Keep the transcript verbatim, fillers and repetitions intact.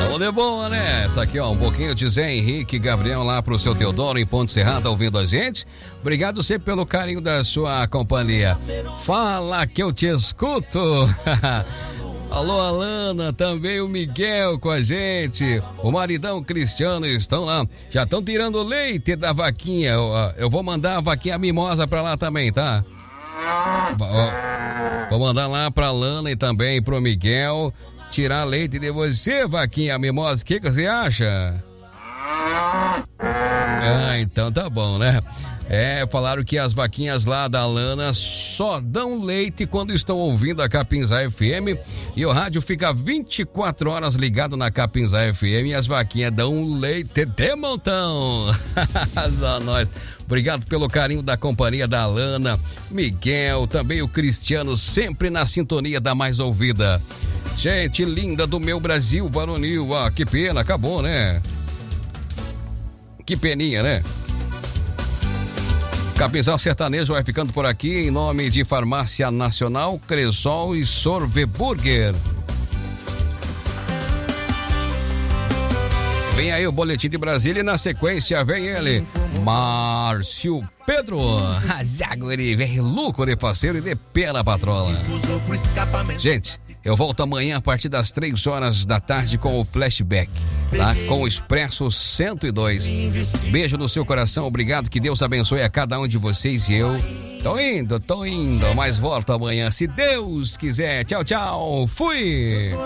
Tamo de boa, né? Essa aqui, ó, um pouquinho de Zé Henrique Gabriel lá pro seu Teodoro em Ponte Serrada ouvindo a gente. Obrigado sempre pelo carinho da sua companhia. Fala que eu te escuto. Alô, Alana, também o Miguel com a gente. O maridão Cristiano estão lá. Já estão tirando o leite da vaquinha. Eu, eu vou mandar a vaquinha mimosa pra lá também, tá? Vou mandar lá pra Alana e também pro Miguel tirar leite de você, vaquinha mimosa. O que, que você acha? Ah, então tá bom, né? É, falaram que as vaquinhas lá da Lana só dão leite quando estão ouvindo a Capinzá F M e o rádio fica vinte e quatro horas ligado na Capinzá F M e as vaquinhas dão leite de montão. Só nós. Obrigado pelo carinho da companhia da Lana, Miguel, também o Cristiano, sempre na sintonia da mais ouvida. Gente linda do meu Brasil varonil, ah, que pena, acabou, né? Que peninha, né? Capinzal Sertanejo vai ficando por aqui em nome de Farmácia Nacional, Cresol e Sorveburger. Vem aí o Boletim de Brasília e na sequência vem ele, Márcio Pedro. Zaguri, velho louco de parceiro e de pé na patrola. Gente, eu volto amanhã a partir das três horas da tarde com o Flashback, tá? Com o Expresso cento e dois. Beijo no seu coração, obrigado, que Deus abençoe a cada um de vocês e eu tô indo, tô indo, mas volto amanhã, se Deus quiser. Tchau, tchau, fui!